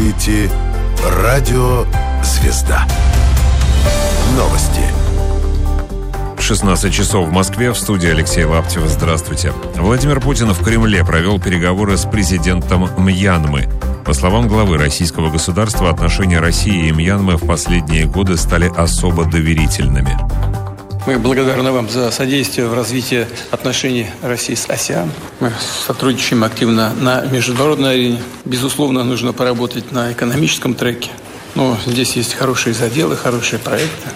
слушаете радио «Звезда». Новости. 16 часов в Москве. В студии Алексей Лаптев. Здравствуйте. Владимир Путин в Кремле провел переговоры с президентом Мьянмы. По словам главы российского государства, отношения России и Мьянмы в последние годы стали особо доверительными. Мы благодарны вам за содействие в развитии отношений России с АСЕАН. Мы сотрудничаем активно на международной арене. Безусловно, нужно поработать на экономическом треке. Но здесь есть хорошие заделы, хорошие проекты.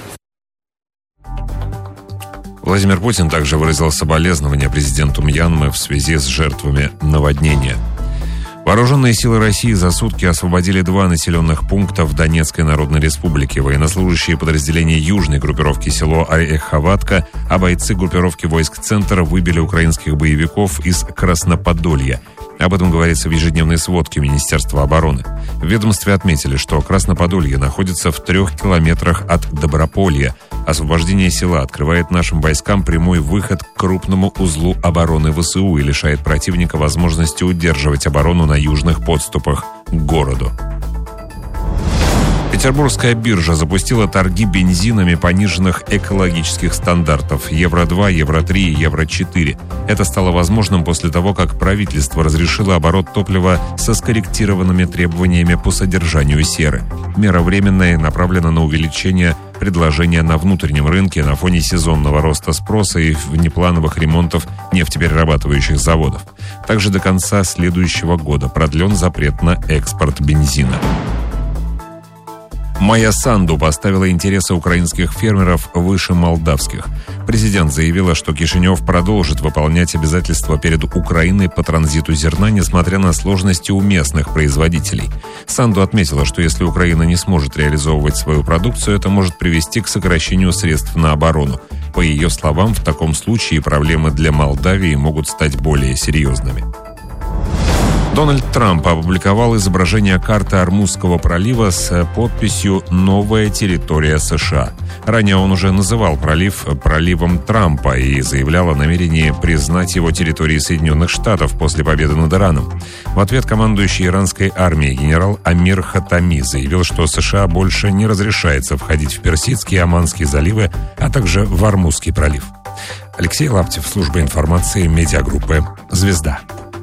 Владимир Путин также выразил соболезнования президенту Мьянмы в связи с жертвами наводнения. Вооруженные силы России за сутки освободили 2 населенных пункта в Донецкой Народной Республике. Военнослужащие подразделения южной группировки село Ореховатка, а бойцы группировки войск «Центр» выбили украинских боевиков из Красноподолья. Об этом говорится в ежедневной сводке Министерства обороны. В ведомстве отметили, что Красноподолье находится в 3 километрах от Доброполья. Освобождение села открывает нашим войскам прямой выход к крупному узлу обороны ВСУ и лишает противника возможности удерживать оборону на южных подступах к городу. Петербургская биржа запустила торги бензинами пониженных экологических стандартов Евро-2, Евро-3 и Евро-4. Это стало возможным после того, как правительство разрешило оборот топлива со скорректированными требованиями по содержанию серы. Мера временная и направлена на увеличение предложения на внутреннем рынке на фоне сезонного роста спроса и внеплановых ремонтов нефтеперерабатывающих заводов. Также до конца следующего года продлен запрет на экспорт бензина. Майя Санду поставила интересы украинских фермеров выше молдавских. Президент заявила, что Кишинев продолжит выполнять обязательства перед Украиной по транзиту зерна, несмотря на сложности у местных производителей. Санду отметила, что если Украина не сможет реализовывать свою продукцию, это может привести к сокращению средств на оборону. По ее словам, в таком случае проблемы для Молдавии могут стать более серьезными. Дональд Трамп опубликовал изображение карты Ормузского пролива с подписью «Новая территория США». Ранее он уже называл пролив проливом Трампа и заявлял о намерении признать его территорией Соединенных Штатов после победы над Ираном. В ответ командующий иранской армией генерал Амир Хатами заявил, что США больше не разрешается входить в Персидский и Оманский заливы, а также в Ормузский пролив. Алексей Лаптев, служба информации медиагруппы «Звезда».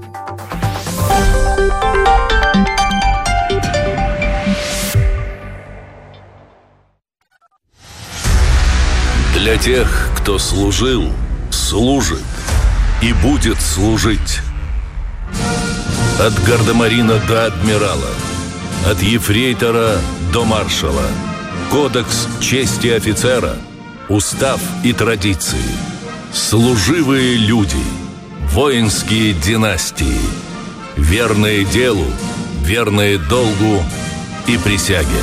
Для тех, кто служил, служит и будет служить. От гардемарина до адмирала, от ефрейтора до маршала. Кодекс чести офицера, устав и традиции. Служивые люди, воинские династии. Верные делу, верные долгу и присяге.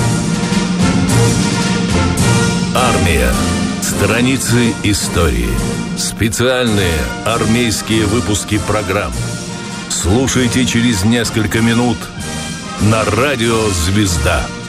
Армия. Страницы истории. Специальные армейские выпуски программ. Слушайте через несколько минут на радио «Звезда».